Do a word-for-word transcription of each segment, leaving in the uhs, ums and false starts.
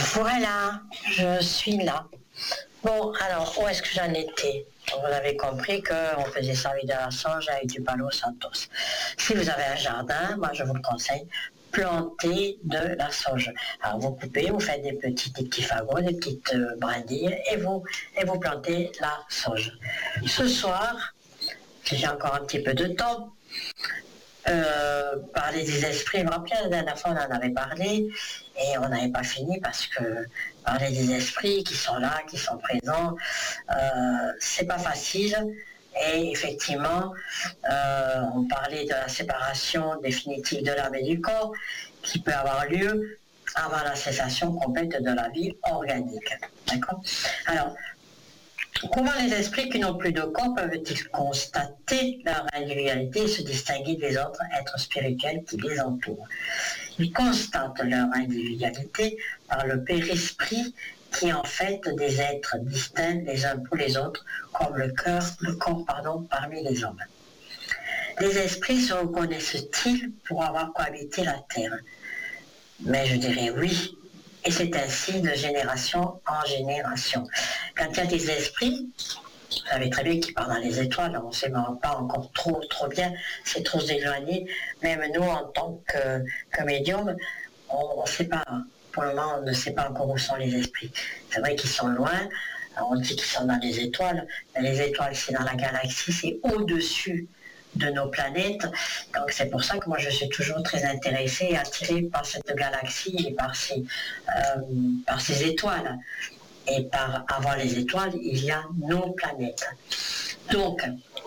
Voilà, je suis là. Bon, alors, où est-ce que j'en étais? Vous avez compris qu'on faisait servir de la sauge avec du Palo Santos. Si vous avez un jardin, moi je vous le conseille, plantez de la sauge. Alors vous coupez, vous faites des petits, des petits fagots, des petites euh, brindilles, et vous, et vous plantez la sauge. Ce soir, si j'ai encore un petit peu de temps, Euh, parler des esprits, je me rappelle, la dernière fois on en avait parlé et on n'avait pas fini parce que parler des esprits qui sont là, qui sont présents, euh, c'est pas facile. Et effectivement, euh, on parlait de la séparation définitive de l'âme et du corps qui peut avoir lieu avant la cessation complète de la vie organique. D'accord ? Alors, comment les esprits qui n'ont plus de corps peuvent-ils constater leur individualité et se distinguer des autres êtres spirituels qui les entourent? Ils constatent leur individualité par le père-esprit qui est en fait des êtres distincts les uns pour les autres, comme le cœur, le corps, pardon, parmi les hommes. Les esprits se reconnaissent-ils pour avoir cohabité la terre? Mais je dirais oui. Et c'est ainsi de génération en génération. Quand il y a des esprits, vous savez très bien qu'ils parlent dans les étoiles, on ne sait pas encore trop, trop bien, c'est trop éloigné. Même nous, en tant que, que médium, on ne sait pas. Pour le moment, on ne sait pas encore où sont les esprits. C'est vrai qu'ils sont loin, on dit qu'ils sont dans les étoiles, mais les étoiles, c'est dans la galaxie, c'est au-dessus de nos planètes. Donc c'est pour ça que moi je suis toujours très intéressée et attirée par cette galaxie et par ces, euh, par ces étoiles. Et par avant les étoiles, il y a nos planètes. Donc,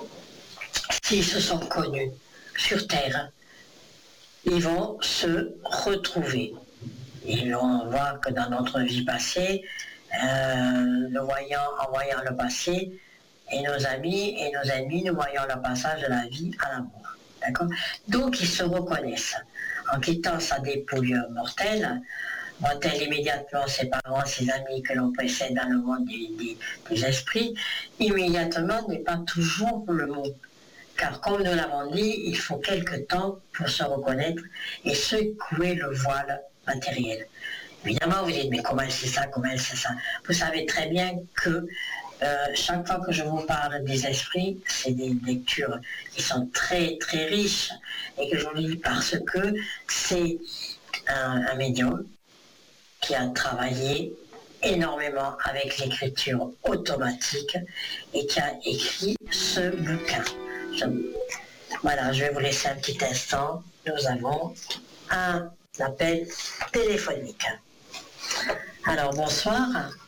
s'ils se sont connus sur Terre, ils vont se retrouver. Et on voit que dans notre vie passée, euh, le voyant, en voyant le passé, et nos amis et nos ennemis, nous voyons le passage de la vie à la mort. D'accord ? Donc ils se reconnaissent. En quittant sa dépouille mortelle, voit-elle immédiatement ses parents, ses amis que l'on précède dans le monde des, des, des esprits, immédiatement n'est pas toujours le mot. Car comme nous l'avons dit, il faut quelque temps pour se reconnaître et secouer le voile matériel. Évidemment, vous dites, mais comment elle sait ça, comment elle sait ça? Vous savez très bien que euh, chaque fois que je vous parle des esprits, c'est des lectures qui sont très très riches et que je vous lis parce que c'est un, un médium qui a travaillé énormément avec l'écriture automatique et qui a écrit ce bouquin. Je, voilà, je vais vous laisser un petit instant. Nous avons un appel téléphonique. Alors bonsoir.